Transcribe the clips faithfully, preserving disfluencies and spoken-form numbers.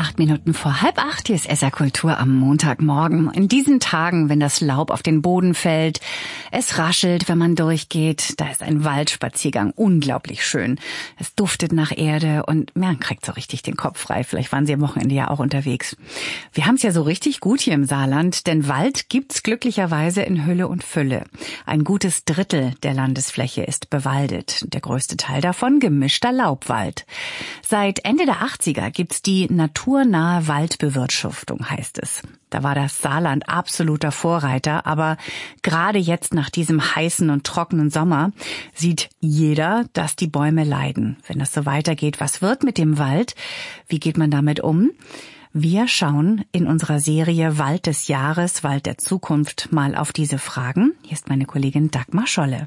Acht Minuten vor halb acht, hier ist S R Kultur am Montagmorgen. In diesen Tagen, wenn das Laub auf den Boden fällt, es raschelt, wenn man durchgeht, da ist ein Waldspaziergang unglaublich schön. Es duftet nach Erde und man kriegt so richtig den Kopf frei. Vielleicht waren Sie am Wochenende ja auch unterwegs. Wir haben es ja so richtig gut hier im Saarland, denn Wald gibt's glücklicherweise in Hülle und Fülle. Ein gutes Drittel der Landesfläche ist bewaldet. Der größte Teil davon gemischter Laubwald. Seit Ende der achtziger gibt's die naturnahe Waldbewirtschaftung, heißt es. Da war das Saarland absoluter Vorreiter, aber gerade jetzt nach diesem heißen und trockenen Sommer sieht jeder, dass die Bäume leiden. Wenn das so weitergeht, was wird mit dem Wald? Wie geht man damit um? Wir schauen in unserer Serie Wald des Jahres, Wald der Zukunft mal auf diese Fragen. Hier ist meine Kollegin Dagmar Scholle.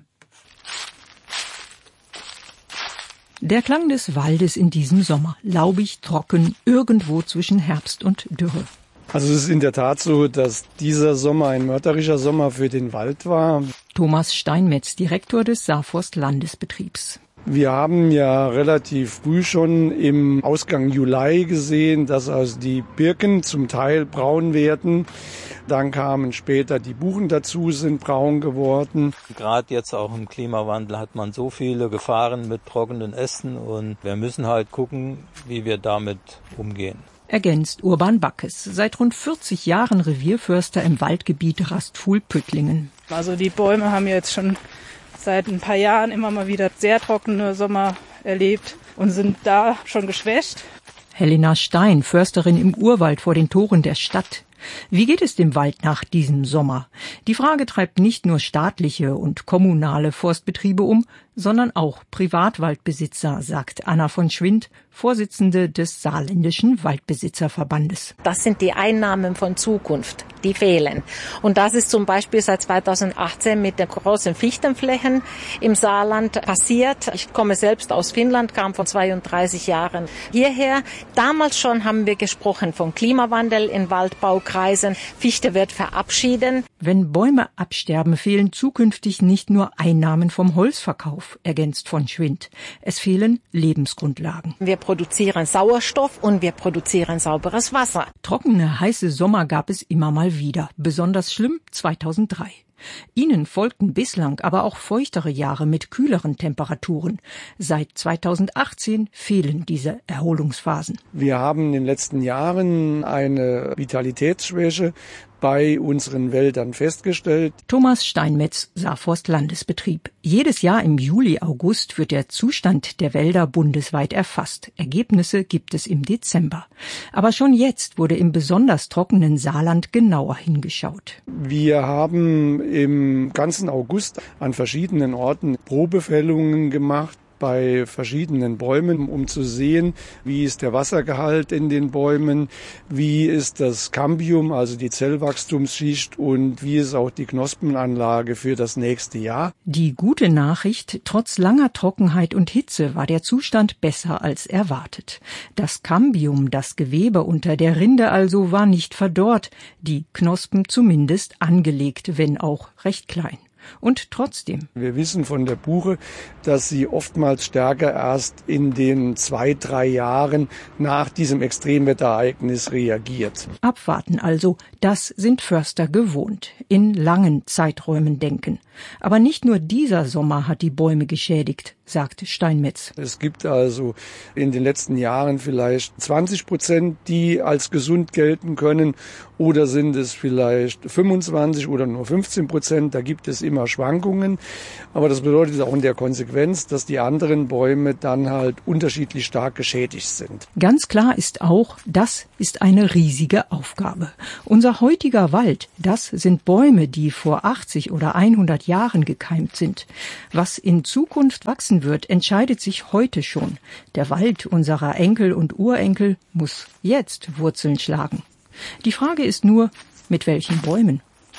Der Klang des Waldes in diesem Sommer, laubig, trocken, irgendwo zwischen Herbst und Dürre. Also es ist in der Tat so, dass dieser Sommer ein mörderischer Sommer für den Wald war. Thomas Steinmetz, Direktor des Saarforst-Landesbetriebs. Wir haben ja relativ früh schon im Ausgang Juli gesehen, dass also die Birken zum Teil braun werden. Dann kamen später die Buchen dazu, sind braun geworden. Gerade jetzt auch im Klimawandel hat man so viele Gefahren mit trockenen Ästen und wir müssen halt gucken, wie wir damit umgehen. Ergänzt Urban Backes, seit rund vierzig Jahren Revierförster im Waldgebiet Rastfuhl-Püttlingen. Also die Bäume haben jetzt schon seit ein paar Jahren immer mal wieder sehr trockene Sommer erlebt und sind da schon geschwächt. Helena Stein, Försterin im Urwald vor den Toren der Stadt. Wie geht es dem Wald nach diesem Sommer? Die Frage treibt nicht nur staatliche und kommunale Forstbetriebe um, sondern auch Privatwaldbesitzer, sagt Anna von Schwind, Vorsitzende des Saarländischen Waldbesitzerverbandes. Das sind die Einnahmen von Zukunft, die fehlen. Und das ist zum Beispiel seit zweitausendachtzehn mit den großen Fichtenflächen im Saarland passiert. Ich komme selbst aus Finnland, kam vor zweiunddreißig Jahren hierher. Damals schon haben wir gesprochen von Klimawandel in Waldbaukreisen. Fichte wird verabschieden. Wenn Bäume absterben, fehlen zukünftig nicht nur Einnahmen vom Holzverkauf, ergänzt von Schwind. Es fehlen Lebensgrundlagen. Wir produzieren Sauerstoff und wir produzieren sauberes Wasser. Trockene, heiße Sommer gab es immer mal wieder. Besonders schlimm zweitausenddrei. Ihnen folgten bislang aber auch feuchtere Jahre mit kühleren Temperaturen. Seit zweitausendachtzehn fehlen diese Erholungsphasen. Wir haben in den letzten Jahren eine Vitalitätsschwäche bei unseren Wäldern festgestellt. Thomas Steinmetz, Saarforst-Landesbetrieb. Jedes Jahr im Juli, August wird der Zustand der Wälder bundesweit erfasst. Ergebnisse gibt es im Dezember. Aber schon jetzt wurde im besonders trockenen Saarland genauer hingeschaut. Wir haben im ganzen August an verschiedenen Orten Probefällungen gemacht bei verschiedenen Bäumen, um zu sehen, wie ist der Wassergehalt in den Bäumen, wie ist das Cambium, also die Zellwachstumsschicht und wie ist auch die Knospenanlage für das nächste Jahr. Die gute Nachricht, trotz langer Trockenheit und Hitze war der Zustand besser als erwartet. Das Cambium, das Gewebe unter der Rinde also, war nicht verdorrt, die Knospen zumindest angelegt, wenn auch recht klein. Und trotzdem. Wir wissen von der Buche, dass sie oftmals stärker erst in den zwei, drei Jahren nach diesem Extremwetterereignis reagiert. Abwarten also, das sind Förster gewohnt. In langen Zeiträumen denken. Aber nicht nur dieser Sommer hat die Bäume geschädigt, sagt Steinmetz. Es gibt also in den letzten Jahren vielleicht zwanzig Prozent, die als gesund gelten können. Oder sind es vielleicht fünfundzwanzig oder nur fünfzehn Prozent? Da gibt es immer Schwankungen. Aber das bedeutet auch in der Konsequenz, dass die anderen Bäume dann halt unterschiedlich stark geschädigt sind. Ganz klar ist auch, das ist eine riesige Aufgabe. Unser heutiger Wald, das sind Bäume, die vor achtzig oder hundert Jahren gekeimt sind. Was in Zukunft wachsen wird, entscheidet sich heute schon. Der Wald unserer Enkel und Urenkel muss jetzt Wurzeln schlagen. Die Frage ist nur, mit welchen Bäumen?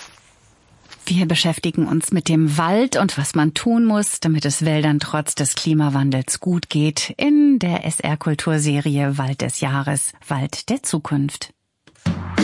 Wir beschäftigen uns mit dem Wald und was man tun muss, damit es Wäldern trotz des Klimawandels gut geht, in der S R-Kulturserie Wald des Jahres, Wald der Zukunft.